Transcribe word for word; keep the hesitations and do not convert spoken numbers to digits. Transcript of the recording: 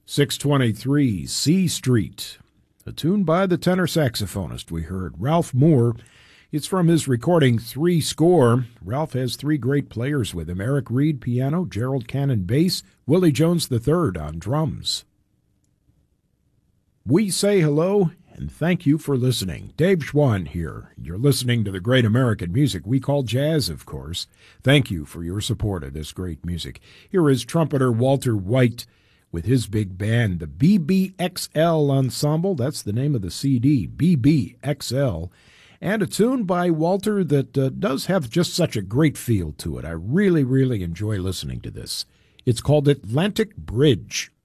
six twenty-three, C Street, a tune by the tenor saxophonist we heard, Ralph Moore. It's from his recording Three Score. Ralph has three great players with him: Eric Reed, piano; Gerald Cannon, bass; Willie Jones the third on drums. We say hello and thank you for listening. Dave Schwann here. You're listening to the great American music we call jazz, of course. Thank you for your support of this great music. Here is trumpeter Walter White with his big band, the B B X L Ensemble. That's the name of the C D, B B X L. And a tune by Walter that uh, does have just such a great feel to it. I really, really enjoy listening to this. It's called Atlantic Bridge.